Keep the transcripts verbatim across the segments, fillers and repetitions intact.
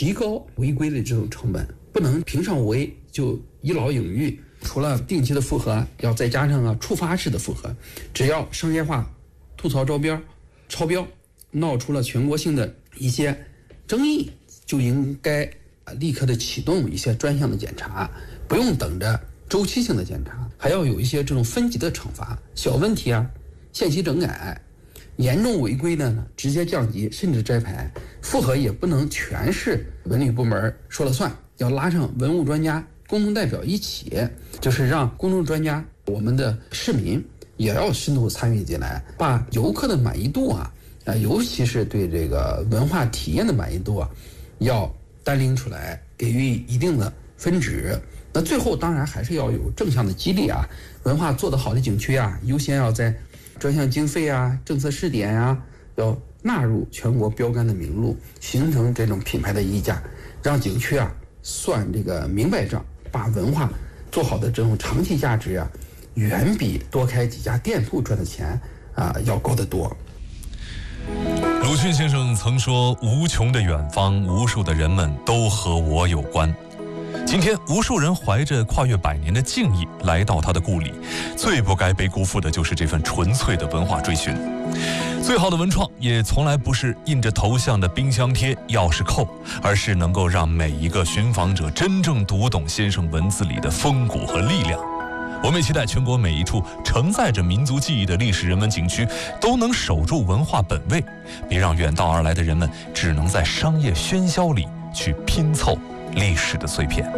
提高违规的这种成本，不能评上违就一劳永逸。除了定期的复核，要再加上啊触发式的复核。只要商业化吐槽招标、超标，闹出了全国性的一些争议，就应该立刻的启动一些专项的检查，不用等着周期性的检查，还要有一些这种分级的惩罚。小问题啊，限期整改；严重违规的呢，直接降级甚至摘牌。复核也不能全是文旅部门说了算，要拉上文物专家、公众代表一起，就是让公众专家、我们的市民也要深度参与进来，把游客的满意度啊，啊，尤其是对这个文化体验的满意度啊，要单拎出来，给予一定的分值。那最后当然还是要有正向的激励啊，文化做得好的景区啊，优先要在专项经费啊、政策试点啊，要纳入全国标杆的名录，形成这种品牌的溢价，让景区啊算这个明白账，把文化做好的这种长期价值啊，远比多开几家店铺赚的钱啊要高得多。 鲁迅先生曾说：“无穷的远方，无数的人们都和我有关。”今天，无数人怀着跨越百年的敬意来到他的故里，最不该被辜负的就是这份纯粹的文化追寻。最好的文创也从来不是印着头像的冰箱贴、钥匙扣，而是能够让每一个寻访者真正读懂先生文字里的风骨和力量。我们也期待全国每一处承载着民族记忆的历史人文景区都能守住文化本位，别让远道而来的人们只能在商业喧嚣里去拼凑历史的碎片。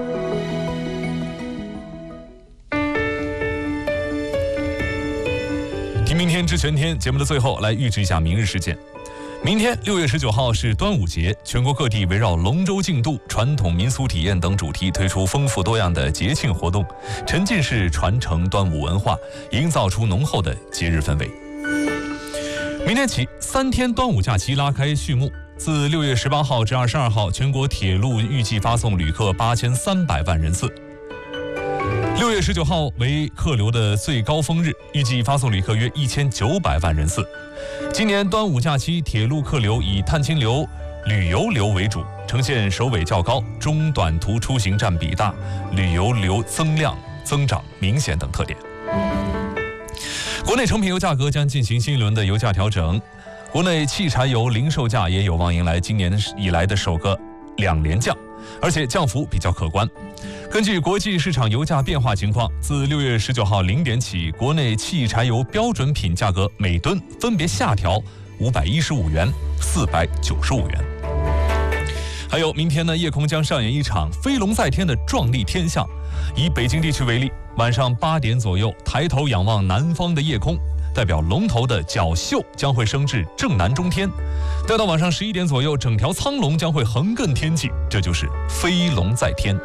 听明天知全天节目的最后，来预知一下明日事件。明天六月十九号是端午节，全国各地围绕龙舟竞渡、传统民俗体验等主题推出丰富多样的节庆活动，沉浸式传承端午文化，营造出浓厚的节日氛围。明天起，三天端午假期拉开序幕。自六月十八号至二十二号，全国铁路预计发送旅客八千三百万人次。六月十九号为客流的最高峰日，预计发送旅客约一千九百万人次。今年端午假期铁路客流以探亲流、旅游流为主，呈现首尾较高、中短途出行占比大、旅游流增量增长明显等特点。国内成品油价格将进行新一轮的油价调整，国内汽柴油零售价也有望迎来今年以来的首个两连降，而且降幅比较可观。根据国际市场油价变化情况，自六月十九号零点起，国内汽柴油标准品价格每吨分别下调五百一十五元、四百九十五元。还有明天呢，夜空将上演一场飞龙在天的壮丽天象。以北京地区为例，晚上八点左右，抬头仰望南方的夜空，代表龙头的角宿将会升至正南中天。待到晚上十一点左右，整条苍龙将会横亘天际，这就是飞龙在天。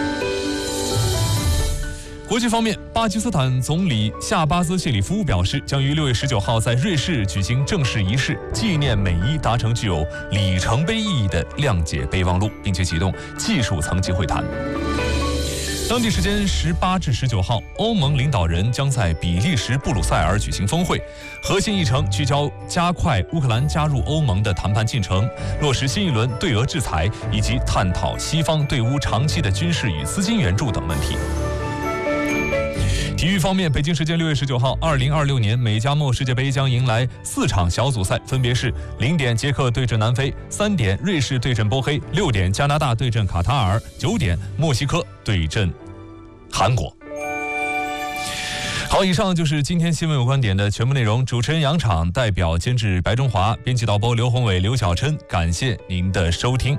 国际方面，巴基斯坦总理夏巴兹谢里夫表示，将于六月十九号在瑞士举行正式仪式，纪念美伊达成具有里程碑意义的谅解备忘录，并且启动技术层级会谈。当地时间十八至十九号，欧盟领导人将在比利时布鲁塞尔举行峰会，核心议程聚焦加快乌克兰加入欧盟的谈判进程，落实新一轮对俄制裁，以及探讨西方对乌长期的军事与资金援助等问题。体育方面，北京时间六月十九号，二零二六年美加墨世界杯将迎来四场小组赛，分别是零点捷克对阵南非，三点瑞士对阵波黑，六点加拿大对阵卡塔尔，九点墨西哥对阵韩国。好，以上就是今天新闻有观点的全部内容。主持人杨昶，代表监制白中华，编辑导播刘宏伟、刘小琛，感谢您的收听。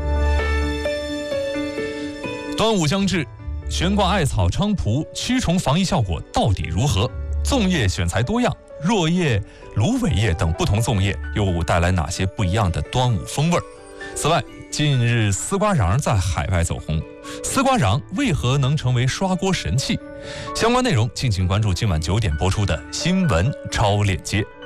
端午将至，悬挂艾草、菖蒲，驱虫防疫效果到底如何？粽叶选材多样，箬叶、芦苇叶等不同粽叶又带来哪些不一样的端午风味？此外，近日丝瓜瓤在海外走红，丝瓜瓤为何能成为刷锅神器？相关内容敬请关注今晚九点播出的新闻超链接。